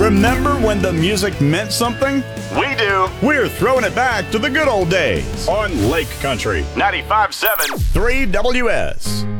Remember when the music meant something? We do. We're throwing it back to the good old days on Lake Country 95.7 3WS.